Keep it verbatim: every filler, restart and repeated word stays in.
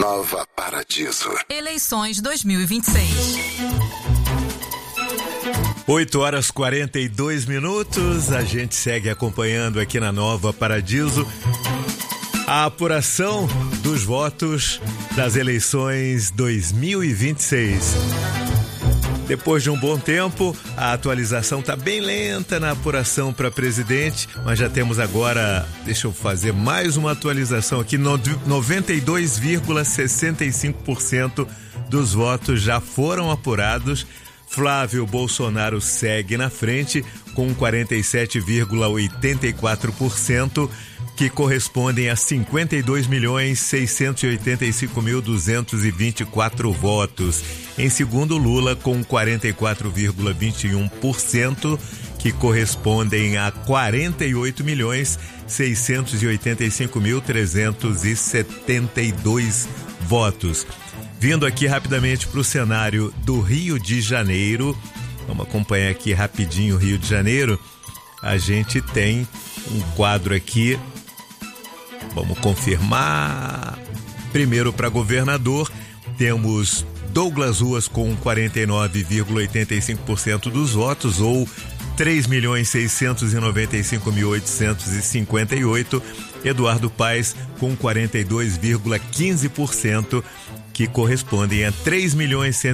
Nova Paradiso. Eleições dois mil e vinte e seis. oito horas e quarenta e dois minutos. A gente segue acompanhando aqui na Nova Paradiso a apuração dos votos das eleições dois mil e vinte e seis. Depois de um bom tempo, a atualização está bem lenta na apuração para presidente, mas já temos agora, deixa eu fazer mais uma atualização aqui, noventa e dois vírgula sessenta e cinco por cento dos votos já foram apurados. Flávio Bolsonaro segue na frente com quarenta e sete vírgula oitenta e quatro por cento, que correspondem a cinquenta e dois milhões seiscentos e oitenta e cinco mil duzentos e vinte e quatro votos. Em segundo, Lula com quarenta e quatro vírgula vinte e um por cento, que correspondem a quarenta e oito milhões seiscentos e oitenta e cinco mil trezentos e setenta e dois votos. Vindo aqui rapidamente para o cenário do Rio de Janeiro, vamos acompanhar aqui rapidinho o Rio de Janeiro. A gente tem um quadro aqui, vamos confirmar. Primeiro, para governador, temos Douglas Ruas com quarenta e nove vírgula oitenta e cinco por cento dos votos, ou três milhões seiscentos e noventa e cinco mil oitocentos e cinquenta e oito. Eduardo Paes com quarenta e dois vírgula quinze por cento, que correspondem a três milhões